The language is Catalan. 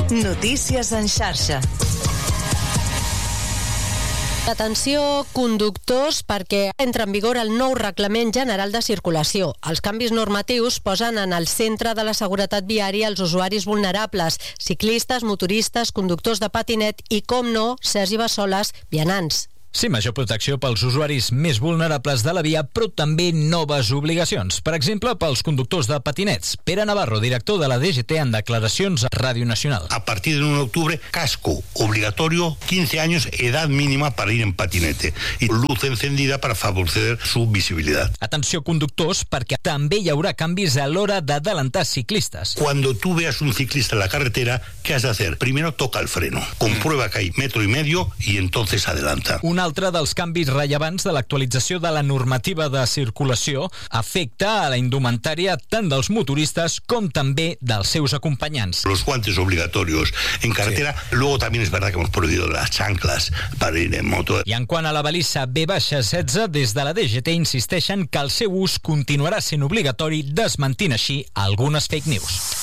Notícies en xarxa. Atenció, conductors, perquè entra en vigor el nou Reglament General de Circulació. Els canvis normatius posen en el centre de la seguretat viària els usuaris vulnerables, ciclistes, motoristes, conductors de patinet i, com no, Sergi Bassoles, vianants. Sí, major protecció pels usuaris més vulnerables de la via, però també noves obligacions. Per exemple, pels conductors de patinets. Pere Navarro, director de la DGT, en declaracions a Ràdio Nacional. A partir del 1 de octubre, casco obligatorio, 15 años, edad mínima para ir en patinete y luz encendida para favorecer su visibilidad. Atenció, conductors, perquè també hi haurà canvis a l'hora d'adelantar ciclistes. Cuando tú veas un ciclista en la carretera, ¿qué has de hacer? Primero toca el freno, comprueba que hay 1,5 metros y entonces adelanta. Un altre dels canvis rellevants de l'actualització de la normativa de circulació afecta a la indumentària tant dels motoristes com també dels seus acompanyants. Los guantes obligatorios en carretera, sí. Luego también es verdad que hemos prohibido las chanclas para ir en moto. I en quant a la balissa B-16, des de la DGT insisteixen que el seu ús continuarà sent obligatori, desmentint així algunes fake news.